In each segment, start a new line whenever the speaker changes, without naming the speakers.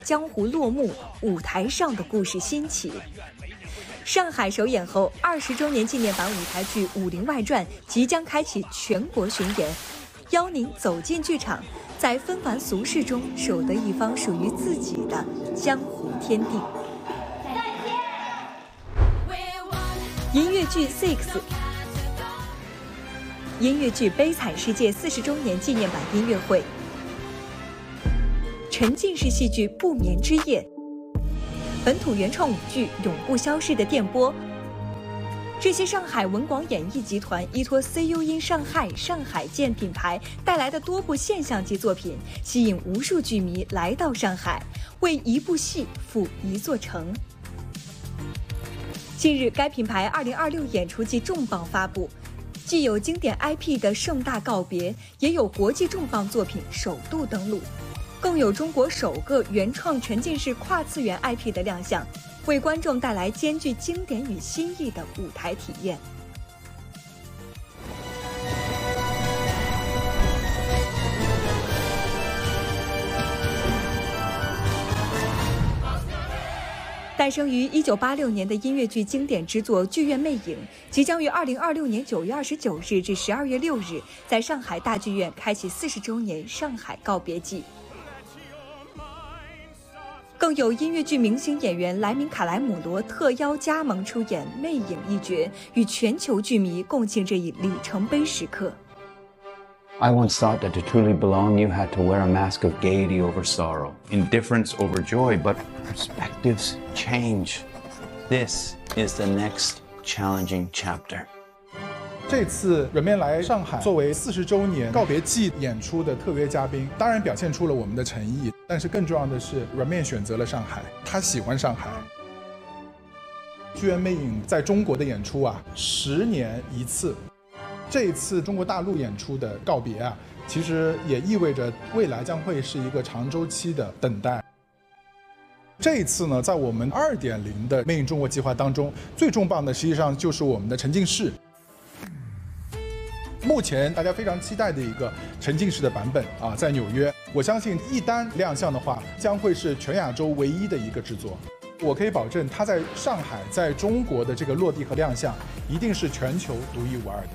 江湖落幕，舞台上的故事兴起。上海首演后20周年纪念版舞台剧《武林外传》即将开启全国巡演，邀您走进剧场，在纷繁俗世中守得一方属于自己的江湖天地。音乐剧《Six》。音乐剧《悲惨世界》40周年纪念版音乐会，沉浸式戏剧《不眠之夜》，本土原创舞剧《永不消逝的电波》。这些上海文广演艺集团依托 CU in 上海、上海见品牌带来的多部现象级作品，吸引无数剧迷来到上海，为一部戏赴一座城。近日，该品牌2026演出季重磅发布。既有经典 IP 的盛大告别，也有国际重磅作品首度登陆，更有中国首个原创沉浸式跨次元 IP 的亮相，为观众带来兼具经典与新意的舞台体验。诞生于1986年的音乐剧经典之作《剧院魅影》，即将于2026年9月29日至12月6日在上海大剧院开启40周年上海告别季。更有音乐剧明星演员莱明卡莱姆罗特邀加盟出演《魅影》一角，与全球剧迷共庆这一里程碑时刻。
I once thought that to truly belong, you had to wear a mask of gaiety over sorrow, indifference over joy, but perspectives change. This is the next challenging chapter.
这次软面来上海作为40周年告别季演出的特约嘉宾，当然表现出了我们的诚意，但是更重要的是，软面选择了上海，他喜欢上海。剧院魅影在中国的演出10年一次。这一次中国大陆演出的告别其实也意味着未来将会是一个长周期的等待。这一次呢，在我们2.0的魅影中国计划当中，最重磅的实际上就是我们的沉浸式。目前大家非常期待的一个沉浸式的版本在纽约，我相信一旦亮相的话，将会是全亚洲唯一的一个制作。我可以保证，它在上海、在中国的这个落地和亮相，一定是全球独一无二的。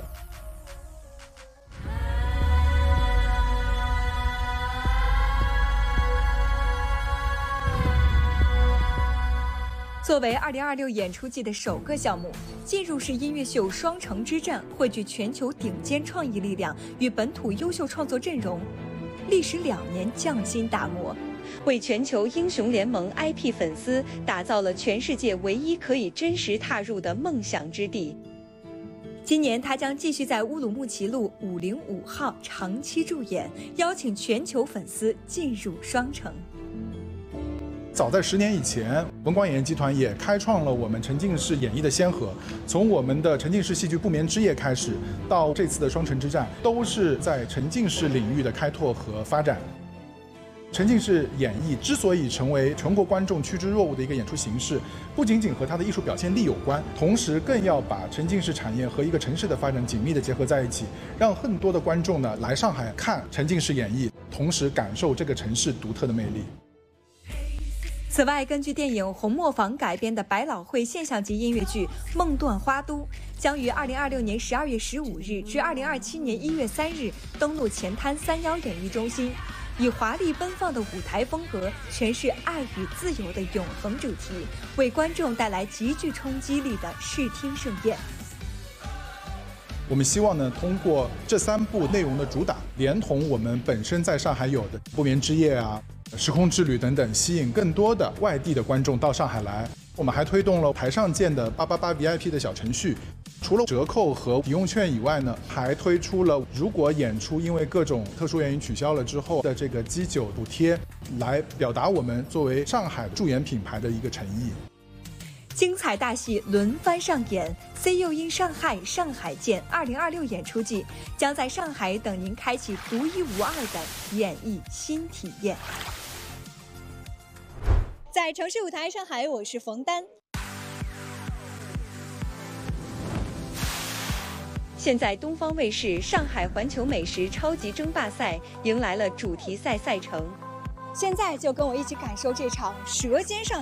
作为2026演出季的首个项目，进入式音乐秀双城之战汇聚全球顶尖创意力量与本土优秀创作阵容，历时2年匠心打磨，为全球英雄联盟 IP 粉丝打造了全世界唯一可以真实踏入的梦想之地。今年他将继续在乌鲁木齐路505号长期驻演，邀请全球粉丝进入双城。
早在10年以前，文广演艺集团也开创了我们沉浸式演绎的先河。从我们的沉浸式戏剧《不眠之夜》开始，到这次的双城之战，都是在沉浸式领域的开拓和发展。沉浸式演绎之所以成为全国观众趋之若鹜的一个演出形式，不仅仅和它的艺术表现力有关，同时更要把沉浸式产业和一个城市的发展紧密地结合在一起，让更多的观众呢来上海看沉浸式演绎，同时感受这个城市独特的魅力。
此外，根据电影《红磨坊》改编的百老汇现象级音乐剧《梦断花都》将于2026年12月15日至2027年1月3日登陆前滩311演艺中心，以华丽奔放的舞台风格诠释爱与自由的永恒主题，为观众带来极具冲击力的视听盛宴。
我们希望呢，通过这3部内容的主打，连同我们本身在上海有的《不眠之夜》时空之旅等等，吸引更多的外地的观众到上海来。我们还推动了台上见的888 VIP 的小程序，除了折扣和抵用券以外呢，还推出了如果演出因为各种特殊原因取消了之后的这个基酒补贴，来表达我们作为上海驻演品牌的一个诚意。
精彩大戏轮番上演 ，CU in 上海、上海见2026演出季将在上海等您开启独一无二的演艺新体验。在城市舞台上海，我是冯丹。现在东方卫视上海环球美食超级争霸赛迎来了主题赛赛程。 现在就跟我一起感受这场舌尖上